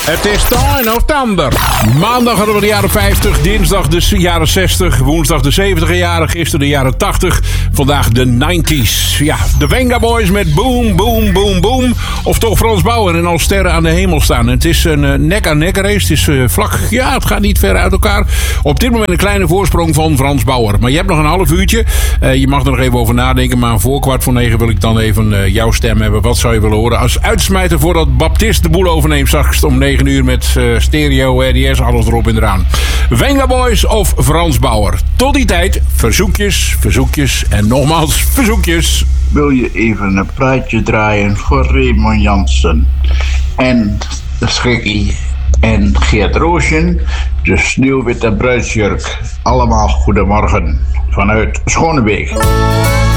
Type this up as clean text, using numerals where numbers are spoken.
Het is Time of Thunder. Maandag hadden we de jaren 50, dinsdag de jaren 60, woensdag de 70 jaren, gisteren de jaren 80, vandaag de 90s. Ja, de Venga Boys met Boom, Boom, Boom, Boom. Of toch Frans Bauer en Als sterren aan de hemel staan. Het is een nek-aan-nek race. Het is vlak, ja, het gaat niet ver uit elkaar. Op dit moment een kleine voorsprong van Frans Bauer. Maar je hebt nog een half uurtje. Je mag er nog even over nadenken. Maar voor 8:45 wil ik dan even jouw stem hebben. Wat zou je willen horen als uitsmijter voordat Baptiste de boel overneemt straks om 9 uur met stereo, RDS, alles erop en eraan. Venga Boys of Frans Bauer. Tot die tijd, verzoekjes en nogmaals verzoekjes. Wil je even een praatje draaien voor Raymond Jansen en de Schikkie en Geert Roosjen, de Sneeuwwitte bruidsjurk. Allemaal goedemorgen vanuit Schonebeek.